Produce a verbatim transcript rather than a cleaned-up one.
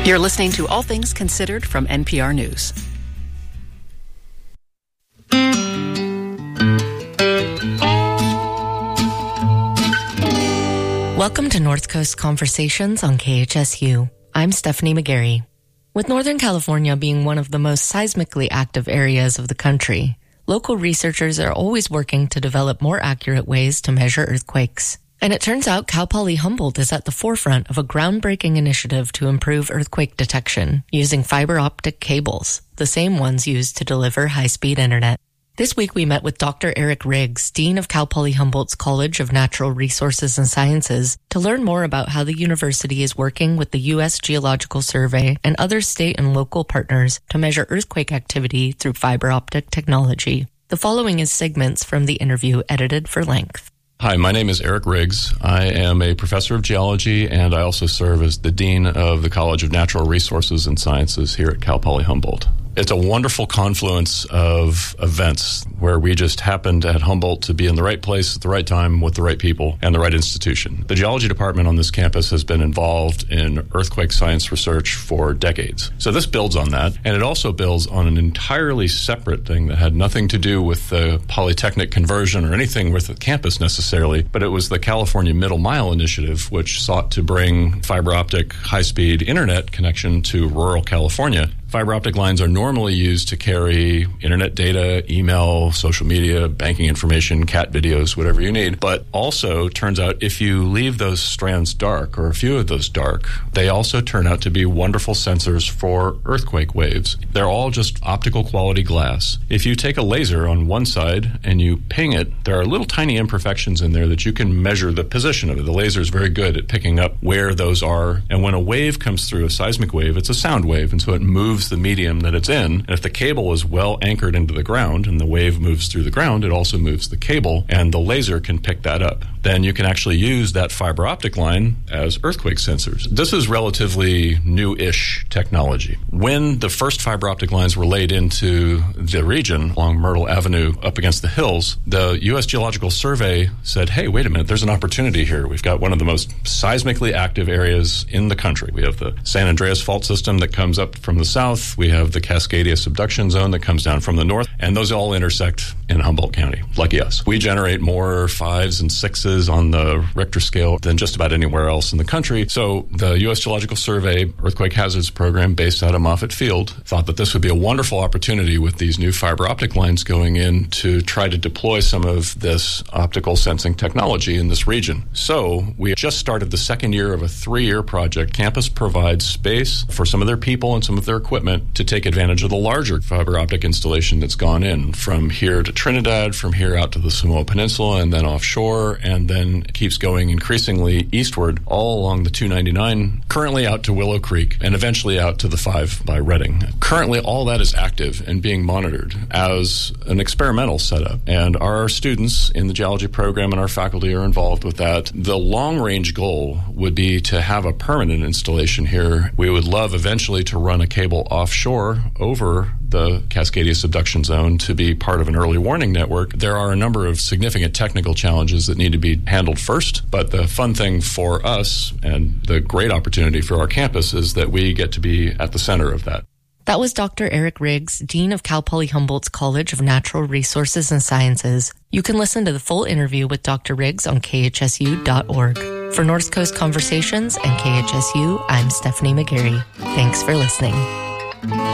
You're listening to All Things Considered from N P R News. Welcome to North Coast Conversations on K H S U. I'm Stephanie McGarry. With Northern California being one of the most seismically active areas of the country, local researchers are always working to develop more accurate ways to measure earthquakes. And it turns out Cal Poly Humboldt is at the forefront of a groundbreaking initiative to improve earthquake detection using fiber optic cables, the same ones used to deliver high-speed internet. This week we met with Doctor Eric Riggs, Dean of Cal Poly Humboldt's College of Natural Resources and Sciences, to learn more about how the university is working with the U S Geological Survey and other state and local partners to measure earthquake activity through fiber optic technology. The following is segments from the interview edited for length. Hi, my name is Eric Riggs. I am a professor of geology, and I also serve as the Dean of the College of Natural Resources and Sciences here at Cal Poly Humboldt. It's a wonderful confluence of events where we just happened at Humboldt to be in the right place at the right time with the right people and the right institution. The geology department on this campus has been involved in earthquake science research for decades. So this builds on that, and it also builds on an entirely separate thing that had nothing to do with the Polytechnic conversion or anything with the campus necessarily, but it was the California Middle Mile Initiative, which sought to bring fiber optic high-speed internet connection to rural California. Fiber optic lines are normally used to carry internet data, email, social media, banking information, cat videos, whatever you need. But also, turns out if you leave those strands dark, or a few of those dark, they also turn out to be wonderful sensors for earthquake waves. They're all just optical quality glass. If you take a laser on one side and you ping it, there are little tiny imperfections in there that you can measure the position of it. The laser is very good at picking up where those are. And when a wave comes through, a seismic wave, it's a sound wave, and so it moves the medium that it's in. And if the cable is well anchored into the ground and the wave moves through the ground, it also moves the cable, and the laser can pick that up. Then you can actually use that fiber optic line as earthquake sensors. This is relatively new-ish technology. When the first fiber optic lines were laid into the region along Myrtle Avenue up against the hills, the U S Geological Survey said, hey, wait a minute, there's an opportunity here. We've got one of the most seismically active areas in the country. We have the San Andreas Fault System that comes up from the south. We have the Cascadia Subduction Zone that comes down from the north, and those all intersect in Humboldt County. Lucky us. We generate more fives and sixes on the Richter scale than just about anywhere else in the country. So the U S Geological Survey Earthquake Hazards Program, based out of Moffett Field, thought that this would be a wonderful opportunity with these new fiber optic lines going in to try to deploy some of this optical sensing technology in this region. So we just started the second year of a three-year project. Campus provides space for some of their people and some of their equipment to take advantage of the larger fiber optic installation that's gone in from here to Trinidad, from here out to the Samoa Peninsula, and then offshore, and then keeps going increasingly eastward all along the two ninety-nine, currently out to Willow Creek, and eventually out to the five by Redding. Currently, all that is active and being monitored as an experimental setup, and our students in the geology program and our faculty are involved with that. The long-range goal would be to have a permanent installation here. We would love eventually to run a cable offshore over the Cascadia Subduction Zone to be part of an early warning network. There are a number of significant technical challenges that need to be handled first, but the fun thing for us and the great opportunity for our campus is that we get to be at the center of that. That was Doctor Eric Riggs, Dean of Cal Poly Humboldt's College of Natural Resources and Sciences. You can listen to the full interview with Doctor Riggs on K H S U dot org. For North Coast Conversations and K H S U, I'm Stephanie McGarry. Thanks for listening.